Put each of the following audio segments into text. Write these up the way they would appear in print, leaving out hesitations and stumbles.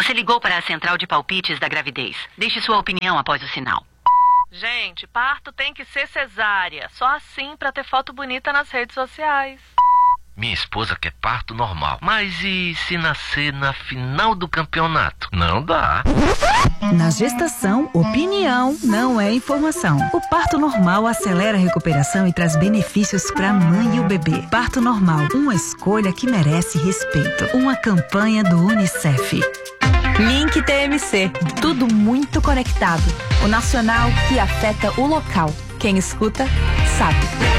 Você ligou para a central de palpites da gravidez. Deixe sua opinião após o sinal. Gente, parto tem que ser cesárea. Só assim pra ter foto bonita nas redes sociais. Minha esposa quer parto normal. Mas e se nascer na final do campeonato? Não dá. Na gestação, opinião não é informação. O parto normal acelera a recuperação e traz benefícios para a mãe e o bebê. Parto normal, uma escolha que merece respeito. Uma campanha do UNICEF. Link TMC, tudo muito conectado. O nacional que afeta o local. Quem escuta, sabe.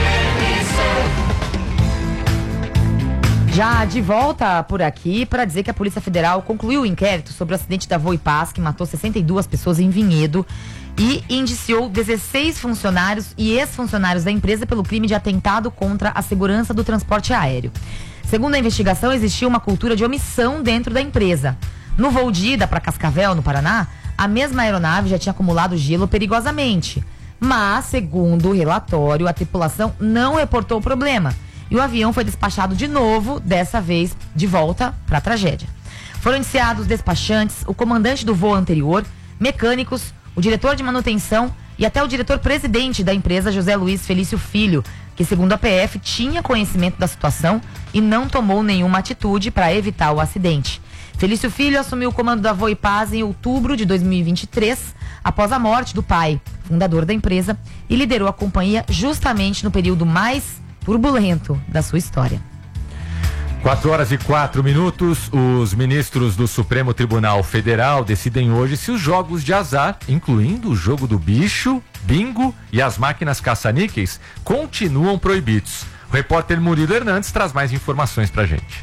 Já de volta por aqui para dizer que a Polícia Federal concluiu o inquérito sobre o acidente da Voe Paz, que matou 62 pessoas em Vinhedo, e indiciou 16 funcionários e ex-funcionários da empresa pelo crime de atentado contra a segurança do transporte aéreo. Segundo a investigação, existia uma cultura de omissão dentro da empresa. No voo de ida para Cascavel, no Paraná, a mesma aeronave já tinha acumulado gelo perigosamente. Mas, segundo o relatório, a tripulação não reportou o problema. E o avião foi despachado de novo, dessa vez de volta para a tragédia. Foram indiciados despachantes, o comandante do voo anterior, mecânicos, o diretor de manutenção e até o diretor-presidente da empresa, José Luiz Felício Filho, que, segundo a PF, tinha conhecimento da situação e não tomou nenhuma atitude para evitar o acidente. Felício Filho assumiu o comando da Voe Paz em outubro de 2023, após a morte do pai, fundador da empresa, e liderou a companhia justamente no período mais turbulento da sua história. 4h04. Os ministros do Supremo Tribunal Federal decidem hoje se os jogos de azar, incluindo o jogo do bicho, bingo e as máquinas caça-níqueis, continuam proibidos. O repórter Murilo Hernandes traz mais informações pra gente.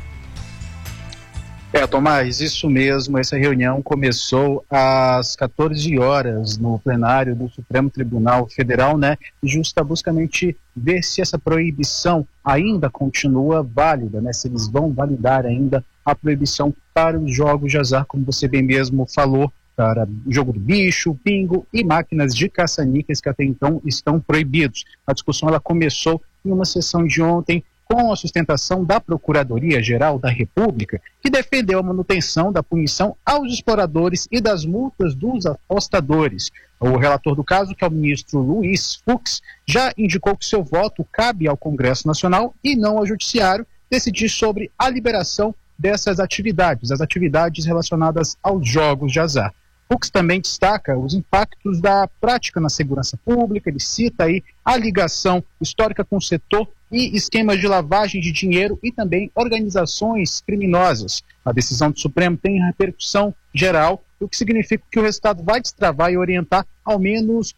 Tomás, isso mesmo, essa reunião começou às 14 horas no plenário do Supremo Tribunal Federal, né? Justa buscamente ver se essa proibição ainda continua válida, né? Se eles vão validar ainda a proibição para os jogos de azar, como você bem mesmo falou, para o jogo do bicho, bingo e máquinas de caça-níqueis que até então estão proibidos. A discussão ela começou em uma sessão de ontem, com a sustentação da Procuradoria-Geral da República, que defendeu a manutenção da punição aos exploradores e das multas dos apostadores. O relator do caso, que é o ministro Luiz Fux, já indicou que seu voto cabe ao Congresso Nacional e não ao Judiciário decidir sobre a liberação dessas atividades, as atividades relacionadas aos jogos de azar. Fux também destaca os impactos da prática na segurança pública, ele cita aí a ligação histórica com o setor e esquemas de lavagem de dinheiro e também organizações criminosas. A decisão do Supremo tem repercussão geral, o que significa que o resultado vai destravar e orientar ao menos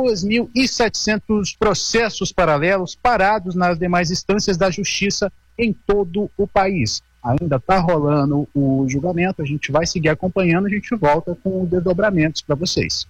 2.700 processos paralelos parados nas demais instâncias da justiça em todo o país. Ainda está rolando o julgamento, a gente vai seguir acompanhando, a gente volta com desdobramentos para vocês.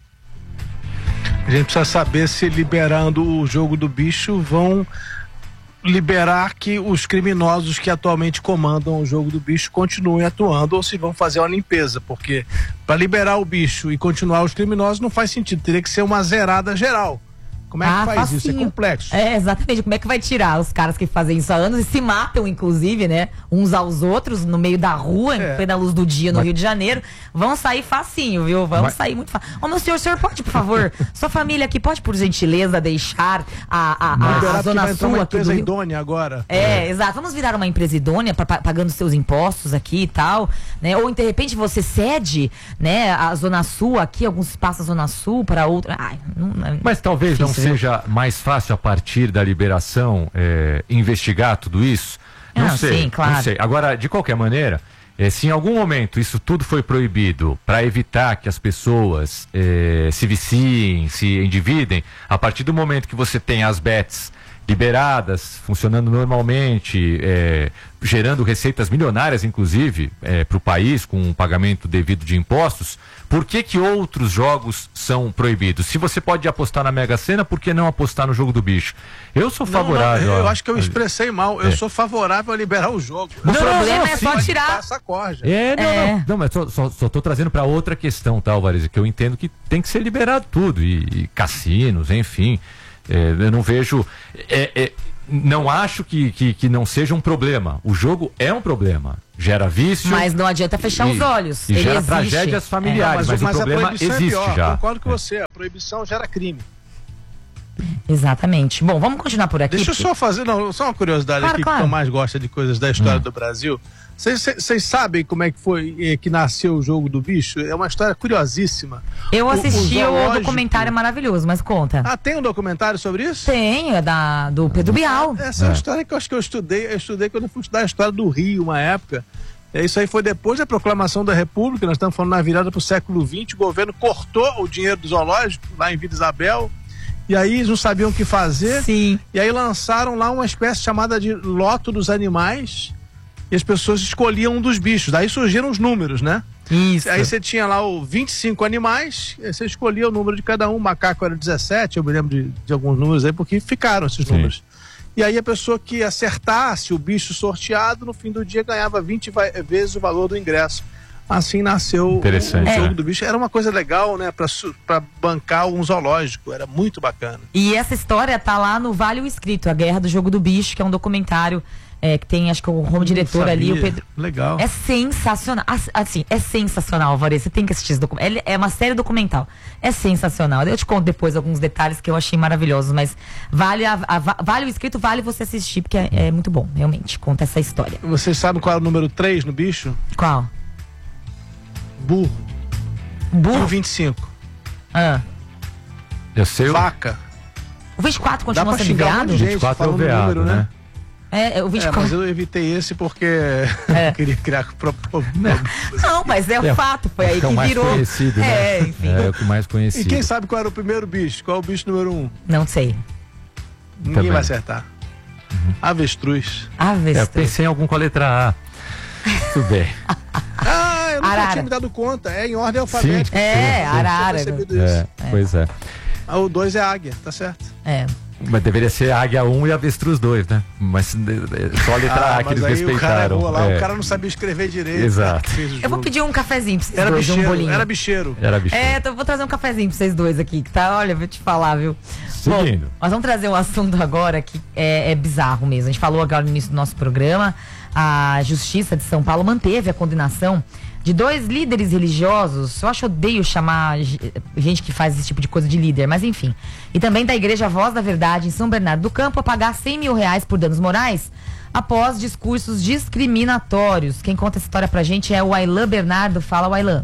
A gente precisa saber se liberando o jogo do bicho vão liberar que os criminosos que atualmente comandam o jogo do bicho continuem atuando ou se vão fazer uma limpeza, porque para liberar o bicho e continuar os criminosos não faz sentido, teria que ser uma zerada geral. Como é que faz facinho. Isso? É complexo. Exatamente. Como é que vai tirar os caras que fazem isso há anos e se matam, inclusive, né? Uns aos outros, no meio da rua, em plena luz do dia, no Rio de Janeiro. Vão sair facinho, viu? Sair muito fácil. Meu senhor, o senhor pode, por favor, sua família aqui, pode, por gentileza, deixar a Zona Sul aqui do Rio? Idônea agora. Exato. Vamos virar uma empresa idônea, pagando seus impostos aqui e tal, né? Ou, de repente, você cede, né, a Zona Sul aqui, alguns espaços Zona Sul para outra. Mas talvez não seja mais fácil a partir da liberação investigar tudo isso? Não sei, sim, claro. Não sei. Agora, de qualquer maneira, se em algum momento isso tudo foi proibido para evitar que as pessoas se viciem, se endividem, a partir do momento que você tem as bets liberadas, funcionando normalmente, gerando receitas milionárias, inclusive, para o país, com um pagamento devido de impostos, por que outros jogos são proibidos? Se você pode apostar na Mega Sena, por que não apostar no jogo do bicho? Eu sou favorável. Eu acho que eu expressei mal. Eu sou favorável a liberar o jogo. O problema é só tirar. Não, mas só tô trazendo para outra questão, tá, Alvarez? Que eu entendo que tem que ser liberado tudo. E cassinos, enfim. Eu não vejo. não acho que não seja um problema. O jogo é um problema. Gera vício. Mas não adianta fechar os olhos. E Ele gera existe. tragédias familiares. Mas o problema existe já. Eu concordo com você. A proibição gera crime. Exatamente. Bom, vamos continuar por aqui. Deixa eu só fazer, só uma curiosidade aqui, que eu mais gosto de coisas da história do Brasil. Vocês sabem como é que foi que nasceu o Jogo do Bicho? É uma história curiosíssima. Eu assisti o documentário maravilhoso, mas conta. Ah, tem um documentário sobre isso? Tem, é do Pedro Bial. Essa é uma história que eu acho que eu estudei quando eu fui estudar a história do Rio, uma época. Isso aí foi depois da proclamação da República, nós estamos falando na virada para o século XX, o governo cortou o dinheiro do zoológico, lá em Vila Isabel, e aí eles não sabiam o que fazer. Sim. E aí lançaram lá uma espécie chamada de loto dos animais, e as pessoas escolhiam um dos bichos. Daí surgiram os números, né? Isso. Aí você tinha lá 25 animais, aí você escolhia o número de cada um. O macaco era 17, eu me lembro de alguns números aí, porque ficaram esses números. E aí a pessoa que acertasse o bicho sorteado, no fim do dia ganhava 20 vezes o valor do ingresso. Assim nasceu o Jogo do Bicho. Era uma coisa legal, né, pra bancar um zoológico. Era muito bacana. E essa história tá lá no Vale o Escrito, A Guerra do Jogo do Bicho, que é um documentário que tem, acho que o diretor ali, o Pedro. Legal. É sensacional. Assim, é sensacional, Alvarez. Você tem que assistir esse documentário. É uma série documental. É sensacional. Eu te conto depois alguns detalhes que eu achei maravilhosos, mas vale o escrito, vale você assistir, porque é muito bom, realmente. Conta essa história. Vocês sabem qual é o número 3 no bicho? Qual? Burro. Burro? O 25. Eu sei. Vaca. O 24 continua sendo veado? O 24 é o veado, número, né? O 24. Mas eu evitei esse porque eu queria criar Não, mas é o fato, foi aí que o mais virou. Conhecido, né? Enfim. É o que mais conhecido. E quem sabe qual era o primeiro bicho? Qual é o bicho número 1? Não sei. Ninguém vai acertar. Avestruz. Avestruz. Eu pensei em algum com a letra A. Tudo bem. Eu nunca tinha me dado conta. É em ordem alfabética. Arara. Pois é. O 2 é águia, tá certo. Mas deveria ser Águia 1 e Avestruz 2, né? Mas só a letra A que eles respeitaram. O cara não sabia escrever direito. Exato. Eu vou pedir um cafezinho pra vocês dois, um bolinho. Era bicheiro. Então eu vou trazer um cafezinho pra vocês dois aqui, que tá, olha, vou te falar, viu? Seguindo. Bom, nós vamos trazer um assunto agora que é bizarro mesmo. A gente falou agora no início do nosso programa, a Justiça de São Paulo manteve a condenação de 2 líderes religiosos. Eu odeio chamar gente que faz esse tipo de coisa de líder, mas enfim. E também da Igreja Voz da Verdade em São Bernardo do Campo a pagar R$100 mil por danos morais após discursos discriminatórios. Quem conta essa história pra gente é o Ailan Bernardo. Fala, Ailan.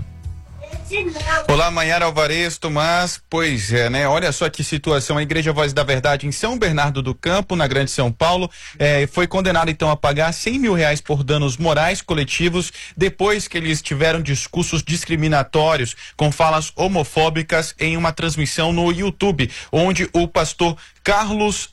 Olá, Maiara, Alvarez, Tomás. Pois é, né? Olha só que situação. A Igreja Voz da Verdade em São Bernardo do Campo, na Grande São Paulo, foi condenada então a pagar R$100 mil por danos morais coletivos depois que eles tiveram discursos discriminatórios com falas homofóbicas em uma transmissão no YouTube, onde o pastor Carlos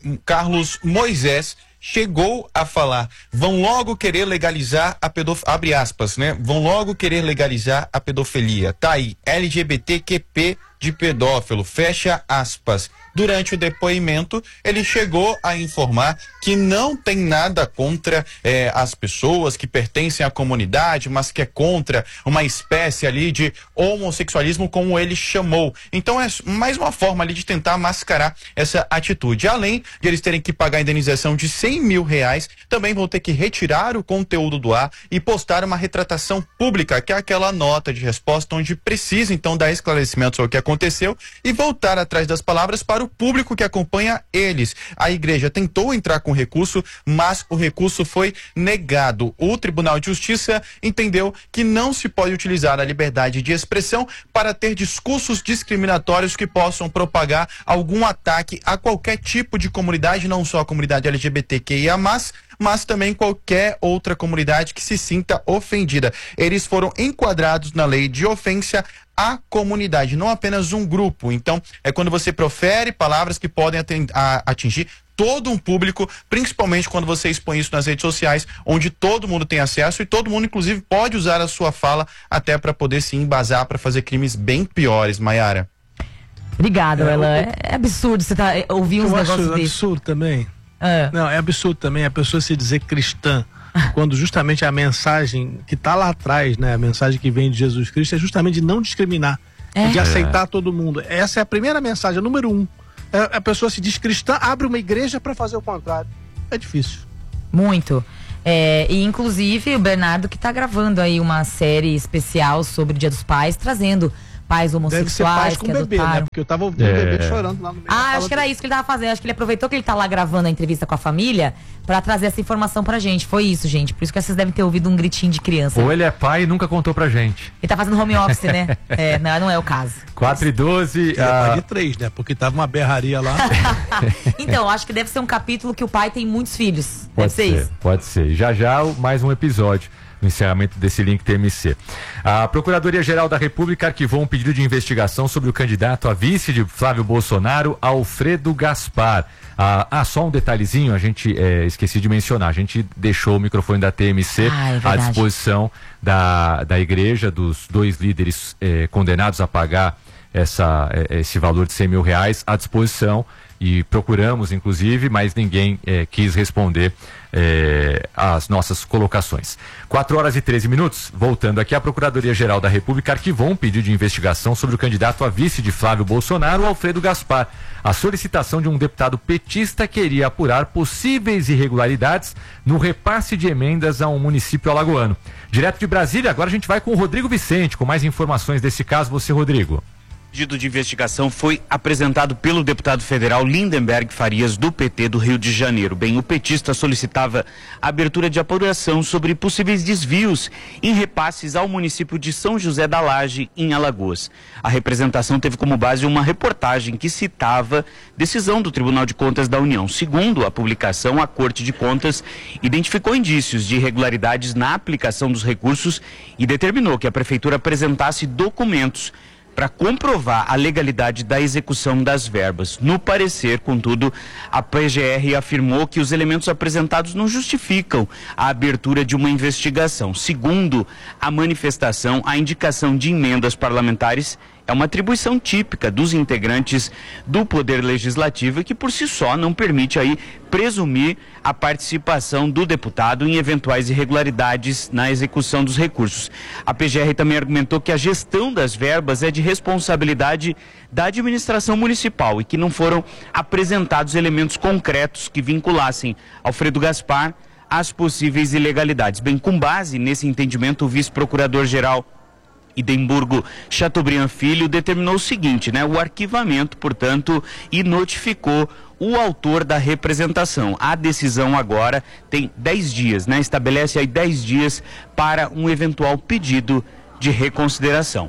Moisés chegou a falar: vão logo querer legalizar a pedofilia, abre aspas, né? Vão logo querer legalizar a pedofilia. Tá aí, LGBTQP de pedófilo, fecha aspas. Durante o depoimento, ele chegou a informar que não tem nada contra as pessoas que pertencem à comunidade, mas que é contra uma espécie ali de homossexualismo, como ele chamou. Então é mais uma forma ali de tentar mascarar essa atitude. Além de eles terem que pagar a indenização de R$100 mil, também vão ter que retirar o conteúdo do ar e postar uma retratação pública, que é aquela nota de resposta onde precisa então dar esclarecimento sobre o que aconteceu e voltar atrás das palavras para o público que acompanha eles. A igreja tentou entrar com recurso, mas o recurso foi negado. O Tribunal de Justiça entendeu que não se pode utilizar a liberdade de expressão para ter discursos discriminatórios que possam propagar algum ataque a qualquer tipo de comunidade, não só a comunidade LGBTQIA+, mas também qualquer outra comunidade que se sinta ofendida. Eles foram enquadrados na lei de ofensa à comunidade, não apenas um grupo. Então, é quando você profere palavras que podem atingir todo um público, principalmente quando você expõe isso nas redes sociais, onde todo mundo tem acesso e todo mundo, inclusive, pode usar a sua fala até para poder se embasar para fazer crimes bem piores, Maiara. Obrigado, Ela. É absurdo você ouvir uns negócios desses. Absurdo também. Não, é absurdo também a pessoa se dizer cristã, quando justamente a mensagem que está lá atrás, né, a mensagem que vem de Jesus Cristo é justamente de não discriminar, de aceitar todo mundo. Essa é a primeira mensagem, a número 1. A pessoa se diz cristã, abre uma igreja para fazer o contrário. É difícil. Muito. E inclusive o Bernardo que tá gravando aí uma série especial sobre o Dia dos Pais, trazendo pais homossexuais. Deve ser pais com que bebê, adotaram. né? Porque eu tava ouvindo o bebê chorando lá no meio. Acho que era isso que ele tava fazendo. Acho que ele aproveitou que ele tá lá gravando a entrevista com a família pra trazer essa informação pra gente. Foi isso, gente. Por isso que vocês devem ter ouvido um gritinho de criança. Ou ele é pai e nunca contou pra gente. Ele tá fazendo home office, né? Não é o caso. 4h12. Pai de 3, né? Porque tava uma berraria lá. Então, acho que deve ser um capítulo que o pai tem muitos filhos. Deve ser isso. Pode ser. Já mais um episódio no encerramento desse Link TMC. A Procuradoria-Geral da República arquivou um pedido de investigação sobre o candidato a vice de Flávio Bolsonaro, Alfredo Gaspar. Só um detalhezinho, a gente esqueci de mencionar, a gente deixou o microfone da TMC à disposição da igreja, dos 2 líderes condenados a pagar esse valor de R$100 mil à disposição, e procuramos inclusive, mas ninguém quis responder as nossas colocações. 4h13, voltando aqui, a Procuradoria-Geral da República arquivou um pedido de investigação sobre o candidato a vice de Flávio Bolsonaro, Alfredo Gaspar. A solicitação de um deputado petista queria apurar possíveis irregularidades no repasse de emendas a um município alagoano. Direto de Brasília, agora a gente vai com o Rodrigo Vicente, com mais informações desse caso. Você, Rodrigo. O pedido de investigação foi apresentado pelo deputado federal Lindenberg Farias, do PT do Rio de Janeiro. O petista solicitava a abertura de apuração sobre possíveis desvios em repasses ao município de São José da Laje, em Alagoas. A representação teve como base uma reportagem que citava decisão do Tribunal de Contas da União. Segundo a publicação, a Corte de Contas identificou indícios de irregularidades na aplicação dos recursos e determinou que a Prefeitura apresentasse documentos para comprovar a legalidade da execução das verbas. No parecer, contudo, a PGR afirmou que os elementos apresentados não justificam a abertura de uma investigação. Segundo a manifestação, a indicação de emendas parlamentares é uma atribuição típica dos integrantes do Poder Legislativo e que por si só não permite aí presumir a participação do deputado em eventuais irregularidades na execução dos recursos. A PGR também argumentou que a gestão das verbas é de responsabilidade da administração municipal e que não foram apresentados elementos concretos que vinculassem Alfredo Gaspar às possíveis ilegalidades. Com base nesse entendimento, o vice-procurador-geral Idemburgo Chateaubriand Filho determinou o seguinte, o arquivamento, portanto, e notificou o autor da representação. A decisão agora tem 10 dias, estabelece aí 10 dias para um eventual pedido de reconsideração.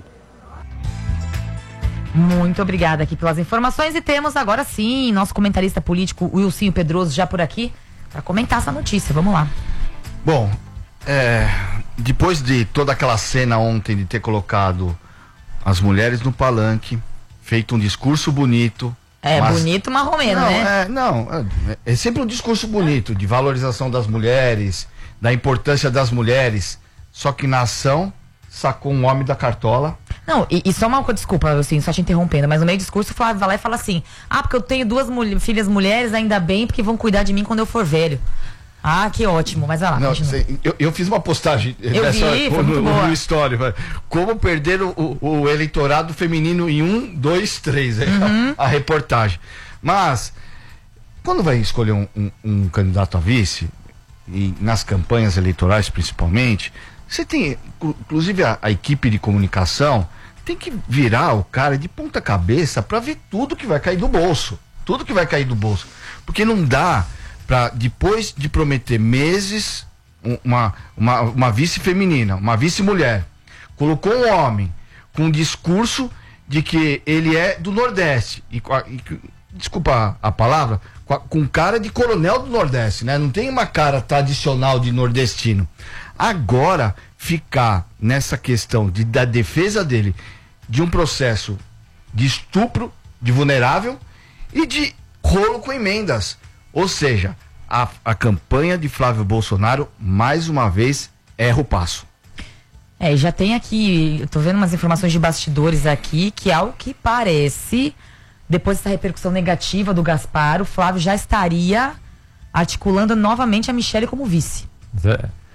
Muito obrigada aqui pelas informações, e temos agora sim nosso comentarista político Wilsinho Pedroso já por aqui para comentar essa notícia. Vamos lá. Bom, depois de toda aquela cena ontem de ter colocado as mulheres no palanque, feito um discurso bonito. Bonito marromeno, né? É sempre um discurso bonito de valorização das mulheres, da importância das mulheres. Só que na ação sacou um homem da cartola. Não, e só uma coisa, desculpa, assim, só te interrompendo, mas no meio do discurso o Flávio vai lá e fala assim: porque eu tenho 2 filhas mulheres, ainda bem, porque vão cuidar de mim quando eu for velho. Que ótimo, mas vai lá. Eu fiz uma postagem no Story. Como perder o eleitorado feminino em 1, 2, 3. A reportagem. Mas, quando vai escolher um candidato a vice, e nas campanhas eleitorais principalmente, você tem, inclusive a equipe de comunicação, tem que virar o cara de ponta cabeça para ver tudo que vai cair do bolso. Tudo que vai cair do bolso. Porque não dá para, depois de prometer meses, uma vice feminina, uma vice mulher, colocou um homem com um discurso de que ele é do Nordeste, desculpa a palavra, com cara de coronel do Nordeste, não tem uma cara tradicional de nordestino. Agora, ficar nessa questão da defesa dele, de um processo de estupro de vulnerável e de rolo com emendas. Ou seja, a campanha de Flávio Bolsonaro, mais uma vez, erra o passo. Já tem aqui, eu tô vendo umas informações de bastidores aqui, que ao que parece, depois dessa repercussão negativa do Gaspar, o Flávio já estaria articulando novamente a Michele como vice.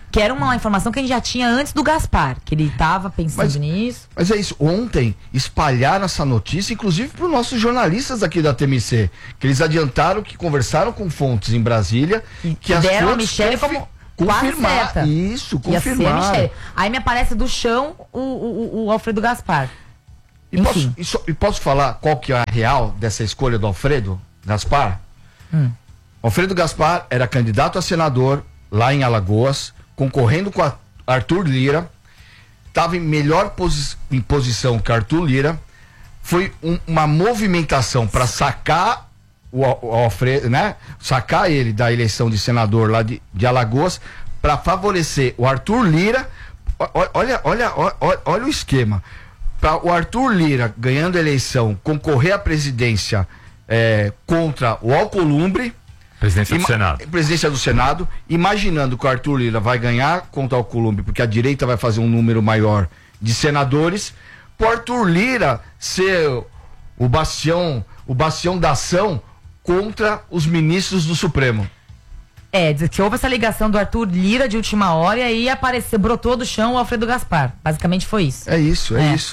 Que era uma informação que a gente já tinha antes do Gaspar, que ele estava pensando nisso. Mas é isso, ontem espalharam essa notícia, inclusive para os nossos jornalistas aqui da TMC, que eles adiantaram que conversaram com fontes em Brasília, que as deram a fontes Michele como confirmar. Isso, confirmar. Aí me aparece do chão o Alfredo Gaspar. E posso falar qual que é a real dessa escolha do Alfredo Gaspar? Alfredo Gaspar era candidato a senador lá em Alagoas, concorrendo com Arthur Lira, estava em melhor posição que Arthur Lira. Foi uma movimentação para sacar o Alfredo, né? Sacar ele da eleição de senador lá de Alagoas, para favorecer o Arthur Lira. Olha o esquema. Para o Arthur Lira, ganhando a eleição, concorrer à presidência contra o Alcolumbre. Presidência do Senado, imaginando que o Arthur Lira vai ganhar contra o Alcolumbre, porque a direita vai fazer um número maior de senadores, para o Arthur Lira ser o bastião da ação contra os ministros do Supremo. Diz que houve essa ligação do Arthur Lira de última hora e aí brotou do chão o Alfredo Gaspar. Basicamente foi isso. É isso.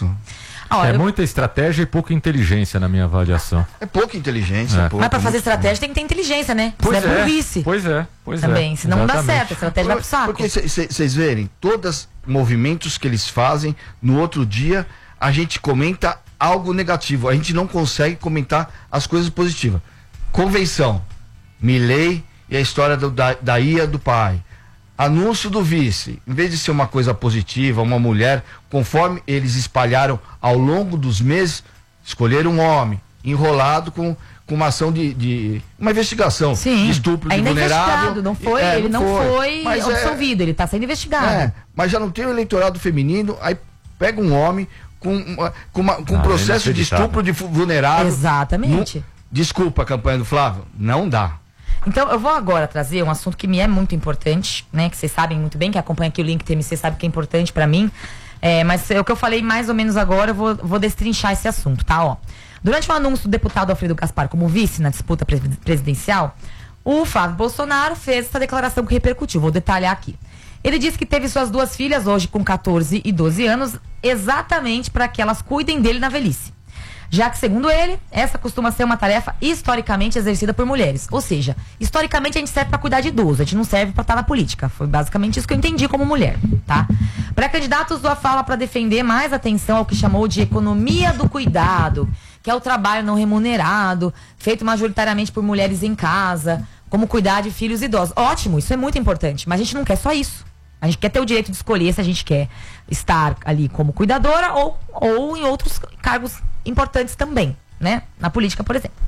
Muita estratégia e pouca inteligência na minha avaliação. É pouca inteligência. Mas para fazer estratégia tem que ter inteligência, né? Pois é burrice. Pois é. Também, senão não dá certo, a estratégia vai pro saco. Porque vocês verem, todos movimentos que eles fazem, no outro dia a gente comenta algo negativo, a gente não consegue comentar as coisas positivas. Convenção, Milei e a história da IA do pai. Anúncio do vice, em vez de ser uma coisa positiva, uma mulher, conforme eles espalharam ao longo dos meses, escolheram um homem enrolado com uma ação de uma investigação de estupro de vulnerável. Não foi, ele não foi absolvido, ele está sendo investigado. Mas já não tem o eleitorado feminino, aí pega um homem com um processo de estupro de vulnerável. Exatamente. Desculpa a campanha do Flávio, não dá. Então, eu vou agora trazer um assunto que me é muito importante, né? Que vocês sabem muito bem, que acompanha aqui o Link TMC, sabe que é importante pra mim. Mas é o que eu falei mais ou menos agora, eu vou destrinchar esse assunto, tá? Ó, durante o anúncio do deputado Alfredo Gaspar como vice na disputa presidencial, o Flávio Bolsonaro fez essa declaração que repercutiu. Vou detalhar aqui. Ele disse que teve suas duas filhas, hoje com 14 e 12 anos, exatamente para que elas cuidem dele na velhice. Já que, segundo ele, essa costuma ser uma tarefa historicamente exercida por mulheres. Ou seja, historicamente a gente serve para cuidar de idoso, a gente não serve para estar na política. Foi basicamente isso que eu entendi como mulher, tá? Pré-candidato usou a fala para defender mais atenção ao que chamou de economia do cuidado, que é o trabalho não remunerado, feito majoritariamente por mulheres em casa, como cuidar de filhos idosos. Ótimo, isso é muito importante, mas a gente não quer só isso. A gente quer ter o direito de escolher se a gente quer estar ali como cuidadora ou em outros cargos importantes também, né? Na política, por exemplo.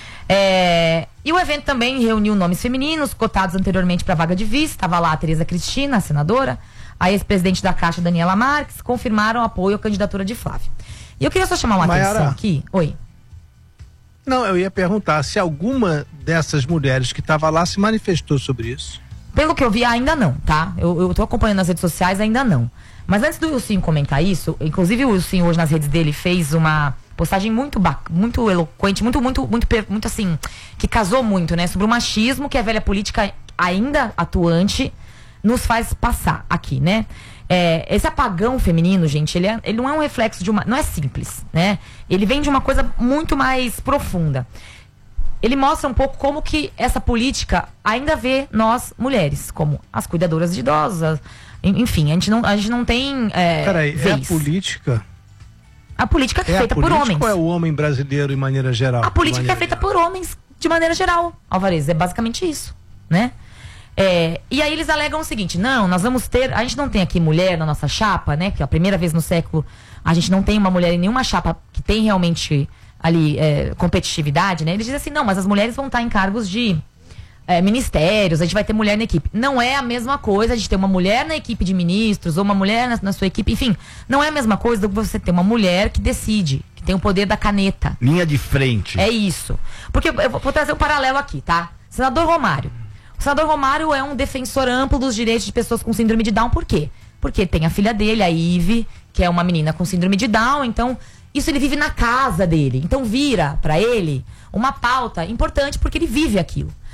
E o evento também reuniu nomes femininos cotados anteriormente para a vaga de vice. Estava lá a Tereza Cristina, a senadora, a ex-presidente da Caixa, Daniela Marques, confirmaram apoio à candidatura de Flávio. E eu queria só chamar uma atenção aqui. Oi. Não, eu ia perguntar se alguma dessas mulheres que estava lá se manifestou sobre isso. Pelo que eu vi, ainda não, tá? Eu tô acompanhando nas redes sociais, ainda não. Mas antes do Wilson comentar isso, inclusive o Wilson hoje nas redes dele fez uma postagem muito eloquente, muito assim, que casou muito, né? Sobre o machismo que a velha política ainda atuante nos faz passar aqui, né? Esse apagão feminino, gente, ele não é um reflexo de não é simples, né? Ele vem de uma coisa muito mais profunda. Ele mostra um pouco como que essa política ainda vê nós, mulheres, como as cuidadoras de idosos. Enfim, a gente não tem Peraí, vez. É a política? A política é feita por homens. Ou é o homem brasileiro, em maneira geral? A política é feita por homens, de maneira geral, Alvarez. É basicamente isso, né? E aí eles alegam o seguinte: não, nós vamos ter... A gente não tem aqui mulher na nossa chapa, né? Que é a primeira vez no século a gente não tem uma mulher em nenhuma chapa que tem realmente... ali, competitividade, né? Eles dizem assim, não, mas as mulheres vão estar em cargos de ministérios, a gente vai ter mulher na equipe. Não é a mesma coisa a gente ter uma mulher na equipe de ministros, ou uma mulher na sua equipe, enfim, não é a mesma coisa do que você ter uma mulher que decide, que tem o poder da caneta. Linha de frente. É isso. Porque eu vou trazer um paralelo aqui, tá? Senador Romário. O senador Romário é um defensor amplo dos direitos de pessoas com síndrome de Down, por quê? Porque tem a filha dele, a Ive, que é uma menina com síndrome de Down, então... Isso ele vive na casa dele. Então vira pra ele uma pauta importante porque ele vive aquilo.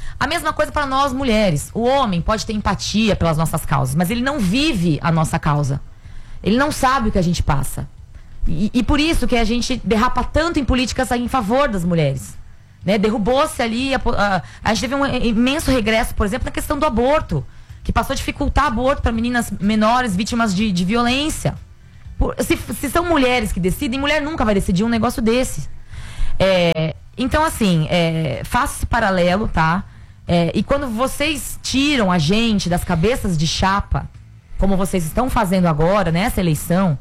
A mesma coisa para nós mulheres. O homem pode ter empatia pelas nossas causas, mas ele não vive a nossa causa. Ele não sabe o que a gente passa. E por isso que a gente derrapa tanto em políticas em favor das mulheres. Né? Derrubou-se ali, a gente teve um imenso regresso, por exemplo, na questão do aborto, que passou a dificultar aborto para meninas menores vítimas de violência. Se são mulheres que decidem, mulher nunca vai decidir um negócio desse. Então, assim, faça esse paralelo, tá? E quando vocês tiram a gente das cabeças de chapa, como vocês estão fazendo agora, nessa eleição,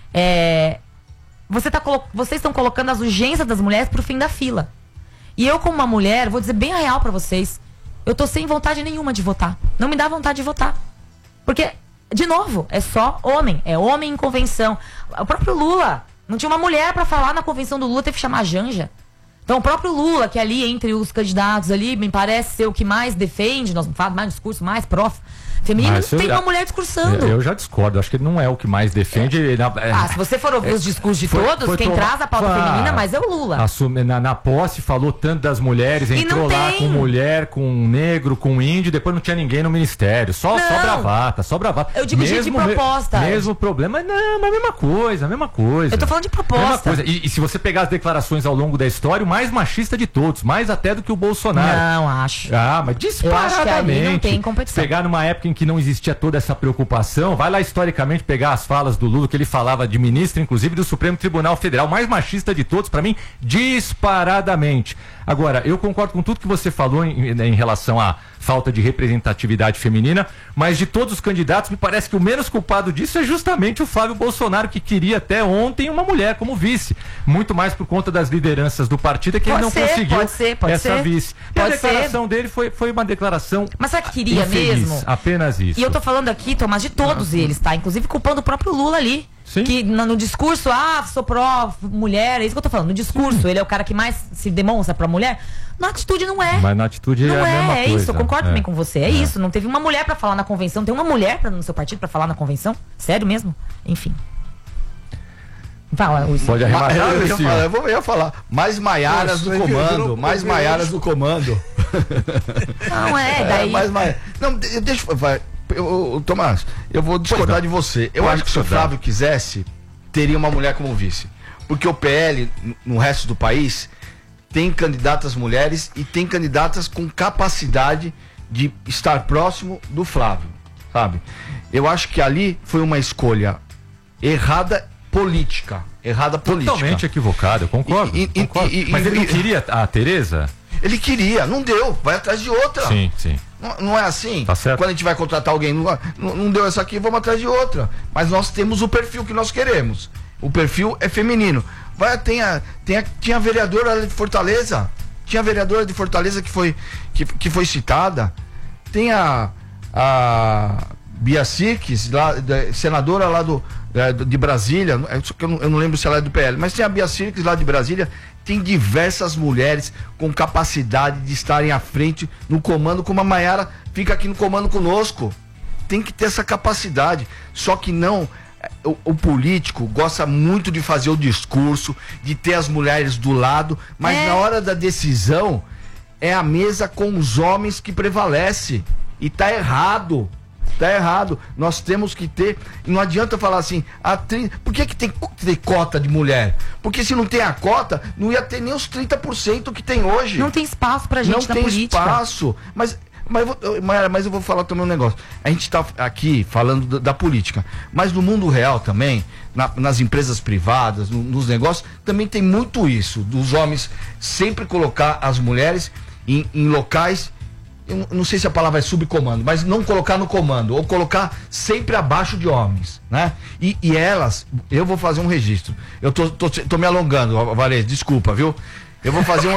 vocês estão colocando as urgências das mulheres pro fim da fila. E eu, como uma mulher, vou dizer bem a real pra vocês, eu tô sem vontade nenhuma de votar. Não me dá vontade de votar. Porque, de novo, é só homem. É homem em convenção. O próprio Lula, não tinha uma mulher pra falar na convenção do Lula, teve que chamar a Janja. Então, o próprio Lula, que ali, entre os candidatos ali, me parece ser o que mais defende, nós falamos mais discurso, mais feminino, não tem uma mulher discursando. Eu já discordo, acho que ele não é o que mais defende. Se você for ouvir os discursos de todos, quem traz a pauta feminina mais é o Lula. Na posse falou tanto das mulheres, entrou lá com mulher, com negro, com índio, depois não tinha ninguém no ministério. Só bravata. Eu digo de proposta. Mesmo problema, mas a mesma coisa. Eu tô falando de proposta. E se você pegar as declarações ao longo da história, o mais machista de todos, mais até do que o Bolsonaro. Não, acho. Mas disparadamente. Eu acho que ali não tem competição. Pegar numa época em que não existia toda essa preocupação, vai lá historicamente pegar as falas do Lula, que ele falava de ministro, inclusive do Supremo Tribunal Federal, mais machista de todos, pra mim, disparadamente. Agora, eu concordo com tudo que você falou em relação à falta de representatividade feminina, mas de todos os candidatos, me parece que o menos culpado disso é justamente o Flávio Bolsonaro, que queria até ontem uma mulher como vice. Muito mais por conta das lideranças do partido, que ele não conseguiu essa vice. E a declaração dele foi uma declaração. Mas sabe que queria infeliz, mesmo? Apenas isso. E eu tô falando aqui, Tomás, de todos eles, tá? Inclusive culpando o próprio Lula ali. Sim. Que no discurso, sou pró-mulher, é isso que eu tô falando. No discurso, ele é o cara que mais se demonstra pra mulher. Na atitude não é. Mas na atitude não é a mesma coisa. É isso, eu concordo também com você. É isso, não teve uma mulher pra falar na convenção. Tem uma mulher no seu partido pra falar na convenção? Sério mesmo? Enfim. Fala, pode arrematar, eu ia falar. Mais Maiaras do comando. Mais Maiaras do comando. Não, daí. Não, deixa eu. Tomás, eu vou discordar de você. Eu acho que se o Flávio quisesse, teria uma mulher como vice. Porque o PL, no resto do país, tem candidatas mulheres e tem candidatas com capacidade de estar próximo do Flávio, sabe? Eu acho que ali foi uma escolha errada política. Totalmente equivocada, eu concordo. Mas ele não queria a Tereza? Ele queria, não deu, vai atrás de outra. Sim. Não é assim? Tá certo. Quando a gente vai contratar alguém, não deu essa aqui, vamos atrás de outra. Mas nós temos o perfil que nós queremos. O perfil é feminino. Tinha a vereadora de Fortaleza. Tinha a vereadora de Fortaleza que foi citada. Tem a Bia Sirques, senadora lá de Brasília. Eu não lembro se ela é do PL, mas tem a Bia Sirques lá de Brasília. Tem diversas mulheres com capacidade de estarem à frente no comando, como a Maiara fica aqui no comando conosco. Tem que ter essa capacidade. Só que não. O político gosta muito de fazer o discurso, de ter as mulheres do lado, mas na hora da decisão é a mesa com os homens que prevalece. E tá errado. Tá errado. Nós temos que ter. Não adianta falar assim, por que tem cota de mulher? Porque se não tem a cota, não ia ter nem os 30% que tem hoje. Não tem espaço pra gente na política. Não tem espaço. Mas eu vou falar também um negócio. A gente tá aqui falando da política, mas no mundo real também, nas empresas privadas, nos negócios, também tem muito isso, dos homens sempre colocar as mulheres em locais. Eu não sei se a palavra é subcomando, mas não colocar no comando, ou colocar sempre abaixo de homens, né? E elas, eu vou fazer um registro. Eu tô me alongando, Varejo, desculpa, viu? Eu vou fazer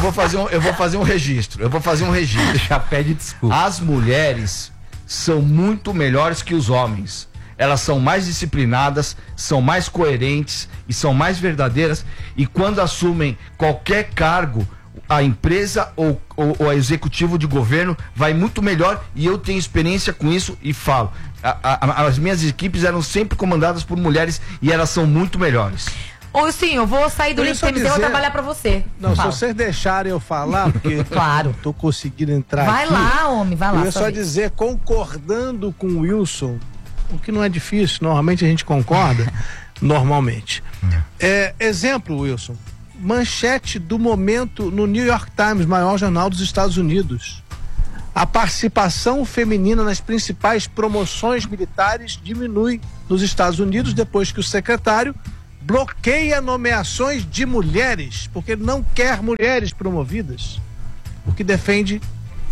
um registro. Já pede desculpa. As mulheres são muito melhores que os homens. Elas são mais disciplinadas, são mais coerentes e são mais verdadeiras. E quando assumem qualquer cargo, a empresa ou o executivo de governo vai muito melhor, e eu tenho experiência com isso e falo. As minhas equipes eram sempre comandadas por mulheres e elas são muito melhores. Ou sim, eu vou sair do Link TMC e vou trabalhar pra você. Não, se vocês deixarem eu falar, porque claro. Tô conseguindo entrar vai aqui. Vai lá, homem, vai lá. Eu ia só dizer, concordando com o Wilson, o que não é difícil, normalmente a gente concorda, normalmente. Exemplo, Wilson, manchete do momento no New York Times, maior jornal dos Estados Unidos. A participação feminina nas principais promoções militares diminui nos Estados Unidos depois que o secretário bloqueia nomeações de mulheres, porque ele não quer mulheres promovidas, porque defende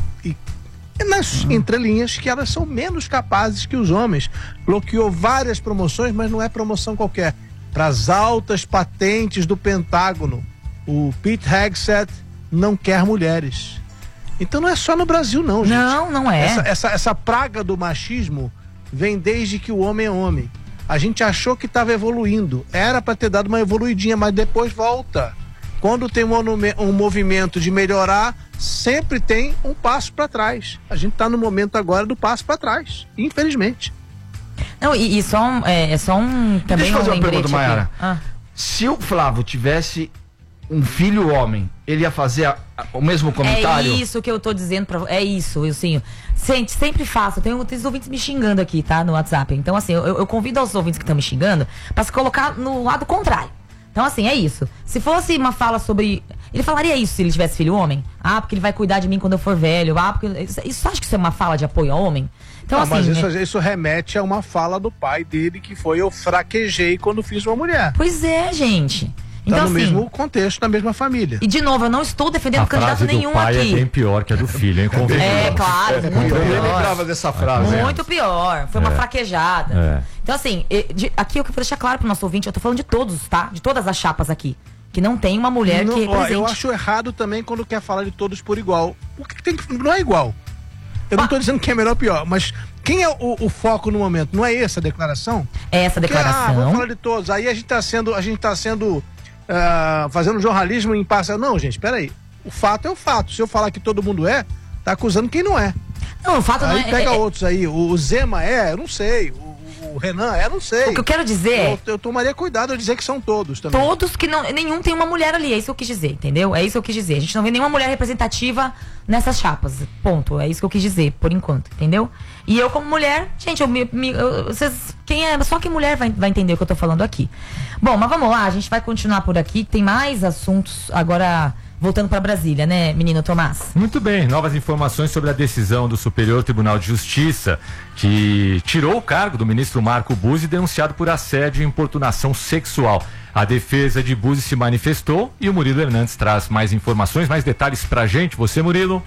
nas entrelinhas que elas são menos capazes que os homens. Bloqueou várias promoções, mas não é promoção qualquer. Para as altas patentes do Pentágono, o Pete Hegseth não quer mulheres. Então não é só no Brasil não, gente. Não é. Essa praga do machismo vem desde que o homem é homem. A gente achou que estava evoluindo. Era para ter dado uma evoluidinha, mas depois volta. Quando tem um movimento de melhorar, sempre tem um passo para trás. A gente está no momento agora do passo para trás, infelizmente. Não, e só um também. Deixa eu fazer uma pergunta, Mayara. Ah. Se o Flávio tivesse um filho homem, ele ia fazer o mesmo comentário? É isso que eu tô dizendo pra você. É isso, Wilson. Sempre faço. Tem os ouvintes me xingando aqui, tá? No WhatsApp. Então, assim, eu convido aos ouvintes que estão me xingando pra se colocar no lado contrário. Então, assim, é isso. Se fosse uma fala sobre... Ele falaria isso se ele tivesse filho homem? Ah, porque ele vai cuidar de mim quando eu for velho. Ah, porque... Isso acha que isso é uma fala de apoio ao homem? Então, assim, mas isso remete a uma fala do pai dele que foi: eu fraquejei quando fiz uma mulher. Pois é, gente. Então, no mesmo contexto, na mesma família. E de novo, eu não estou defendendo candidato nenhum aqui. A frase do pai é bem pior que a do filho, hein? É, claro. Muito pior. Eu lembrava dessa frase. Muito pior. Foi uma fraquejada. Então, assim, aqui eu quero deixar claro pro nosso ouvinte, eu tô falando de todos, tá? De todas as chapas aqui. Que não tem uma mulher que represente. Eu acho errado também quando quer falar de todos por igual. O que tem que... Não é igual. Eu não tô dizendo que é melhor ou pior, mas quem é o foco no momento? Não é essa a declaração? É essa a declaração. Vamos falar de todos. Aí a gente tá sendo fazendo jornalismo em parcial. Não, gente, peraí. O fato é o fato. Se eu falar que todo mundo tá acusando quem não é. Não, o fato aí não é... Aí pega outros aí. O Zema eu não sei. O Renan não sei. O que eu quero dizer eu tomaria cuidado de dizer que são todos também. Todos que não... Nenhum tem uma mulher ali. É isso que eu quis dizer, entendeu? É isso que eu quis dizer. A gente não vê nenhuma mulher representativa nessas chapas. Ponto. É isso que eu quis dizer, por enquanto, entendeu? E eu como mulher... Gente, só que mulher vai entender o que eu tô falando aqui. Bom, mas vamos lá. A gente vai continuar por aqui. Tem mais assuntos agora... Voltando para Brasília, né, menino Tomás? Muito bem, novas informações sobre a decisão do Superior Tribunal de Justiça, que tirou o cargo do ministro Marco Buzzi, denunciado por assédio e importunação sexual. A defesa de Buzzi se manifestou e o Murilo Hernandes traz mais informações, mais detalhes pra gente. Você, Murilo?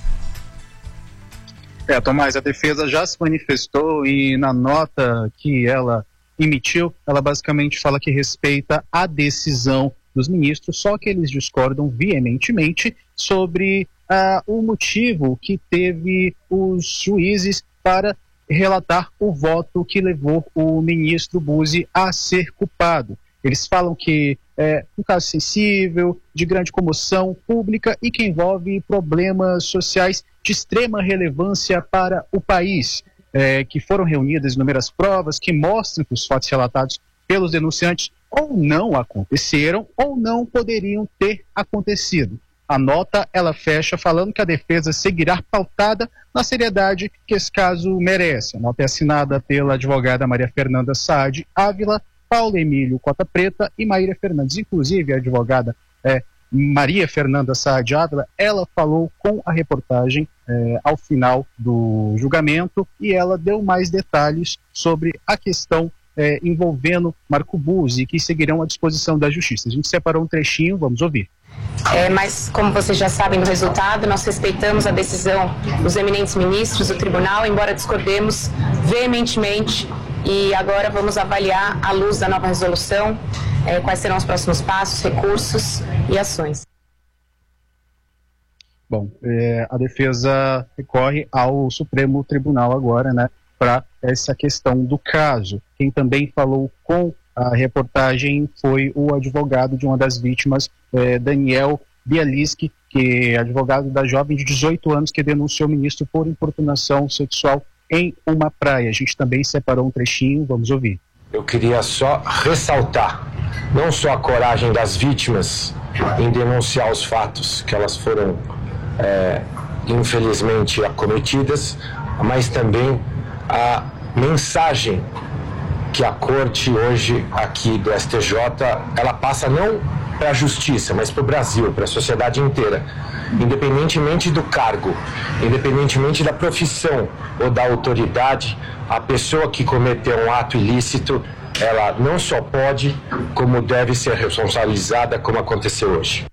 Tomás, a defesa já se manifestou e na nota que ela emitiu, ela basicamente fala que respeita a decisão dos ministros, só que eles discordam veementemente sobre o motivo que teve os juízes para relatar o voto que levou o ministro Buzzi a ser culpado. Eles falam que é um caso sensível, de grande comoção pública e que envolve problemas sociais de extrema relevância para o país, que foram reunidas inúmeras provas que mostram que os fatos relatados pelos denunciantes ou não aconteceram ou não poderiam ter acontecido. A nota, ela fecha falando que a defesa seguirá pautada na seriedade que esse caso merece. A nota é assinada pela advogada Maria Fernanda Saad Ávila, Paulo Emílio Cota Preta e Maíra Fernandes. Inclusive, a advogada Maria Fernanda Saad Ávila, ela falou com a reportagem ao final do julgamento e ela deu mais detalhes sobre a questão envolvendo Marco Buzzi, que seguirão à disposição da Justiça. A gente separou um trechinho, vamos ouvir. Mas, como vocês já sabem do resultado, nós respeitamos a decisão dos eminentes ministros do tribunal, embora discordemos veementemente, e agora vamos avaliar, à luz da nova resolução, quais serão os próximos passos, recursos e ações. Bom, a defesa recorre ao Supremo Tribunal agora, né, para essa questão do caso. Quem também falou com a reportagem foi o advogado de uma das vítimas, Daniel Bialiski, que é advogado da jovem de 18 anos que denunciou o ministro por importunação sexual em uma praia. A gente também separou um trechinho, vamos ouvir. Eu queria só ressaltar não só a coragem das vítimas em denunciar os fatos que elas foram infelizmente acometidas, mas também a mensagem que a corte hoje aqui do STJ, ela passa não para a justiça, mas para o Brasil, para a sociedade inteira. Independentemente do cargo, independentemente da profissão ou da autoridade, a pessoa que cometeu um ato ilícito, ela não só pode, como deve ser responsabilizada, como aconteceu hoje.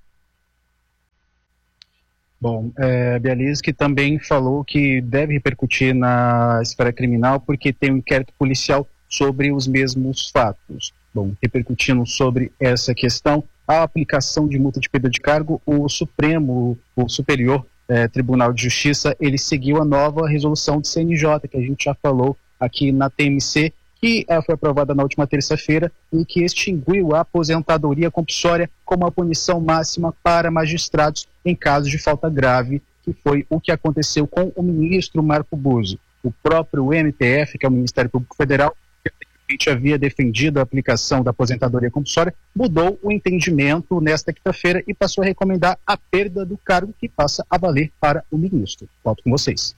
Bom, Bialyski também falou que deve repercutir na esfera criminal porque tem um inquérito policial sobre os mesmos fatos. Bom, repercutindo sobre essa questão, a aplicação de multa de perda de cargo, o Superior Tribunal de Justiça, ele seguiu a nova resolução de CNJ, que a gente já falou aqui na TMC, que foi aprovada na última terça-feira e que extinguiu a aposentadoria compulsória como a punição máxima para magistrados em casos de falta grave, que foi o que aconteceu com o ministro Marco Buzzi. O próprio MPF, que é o Ministério Público Federal, que havia defendido a aplicação da aposentadoria compulsória, mudou o entendimento nesta quinta-feira e passou a recomendar a perda do cargo, que passa a valer para o ministro. Volto com vocês.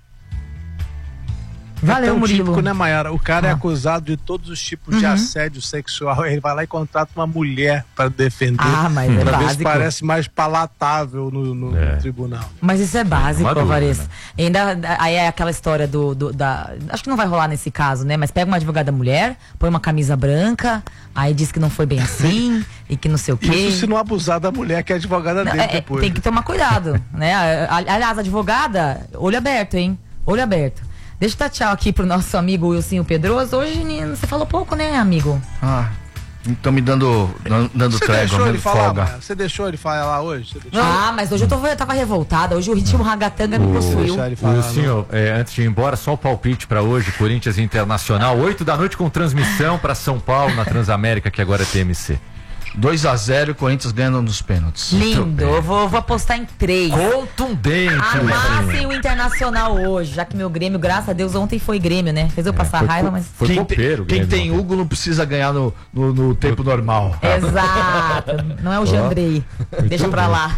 Valeu, Murilo. Típico, né, Mayara? O cara é acusado de todos os tipos de assédio sexual. Ele vai lá e contrata uma mulher para defender. Mas é pra básico. ver se parece mais palatável no tribunal. Mas isso é básico, Alvarez. Né? Ainda aí é aquela história acho que não vai rolar nesse caso, né? Mas pega uma advogada mulher, põe uma camisa branca, aí diz que não foi bem assim e que não sei o quê. Isso se não abusar da mulher que é advogada dele depois. Tem que tomar cuidado, né? Aliás, advogada, olho aberto, hein? Olho aberto. Deixa eu dar tchau aqui pro nosso amigo Wilsinho Pedroso. Hoje você falou pouco, né, amigo? Estão me dando trégua, me folga. Você deixou ele falar hoje? Mas hoje eu tava revoltada. Hoje o ritmo ragatanga me possuiu. Wilsinho, antes de ir embora, só o palpite pra hoje, Corinthians Internacional, 8 da noite com transmissão pra São Paulo na Transamérica, que agora é TMC. 2-0 e Corinthians ganhando nos pênaltis. Lindo, eu vou apostar em 3. Contundente. Amassem o Internacional hoje, já que meu Grêmio, graças a Deus, ontem foi Grêmio, né? Fez eu passar raiva, mas... Quem tem Hugo não precisa ganhar no tempo normal. Exato, não é o Jandrei. Deixa pra lá.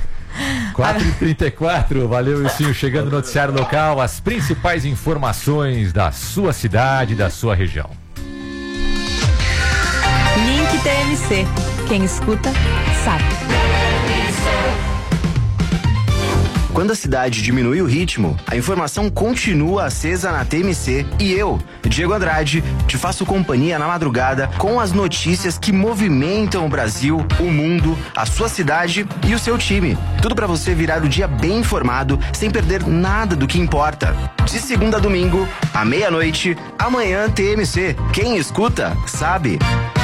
4h34, valeu, Wilsinho. Chegando no noticiário local, as principais informações da sua cidade, da sua região. Link TMC. Quem escuta, sabe. Quando a cidade diminui o ritmo, a informação continua acesa na TMC e eu, Diego Andrade, te faço companhia na madrugada com as notícias que movimentam o Brasil, o mundo, a sua cidade e o seu time. Tudo para você virar o dia bem informado, sem perder nada do que importa. De segunda a domingo, à meia-noite, amanhã TMC. Quem escuta, sabe.